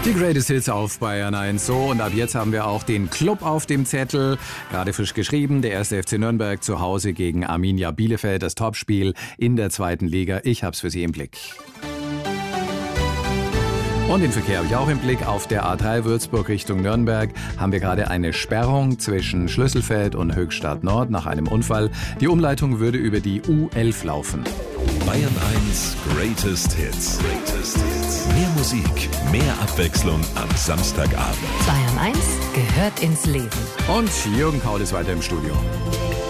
Die Greatest Hits auf Bayern 1. So, und ab jetzt haben wir auch den Club auf dem Zettel. Gerade frisch geschrieben, der 1. FC Nürnberg zu Hause gegen Arminia Bielefeld. Das Topspiel in der 2. Liga. Ich hab's für Sie im Blick. Und den Verkehr habe ich auch im Blick. Auf der A3 Würzburg Richtung Nürnberg haben wir gerade eine Sperrung zwischen Schlüsselfeld und Höchstadt Nord nach einem Unfall. Die Umleitung würde über die U11 laufen. Bayern 1 Greatest Hits. Mehr Musik, mehr Abwechslung am Samstagabend. Bayern 1 gehört ins Leben. Und Jürgen Kaul ist weiter im Studio.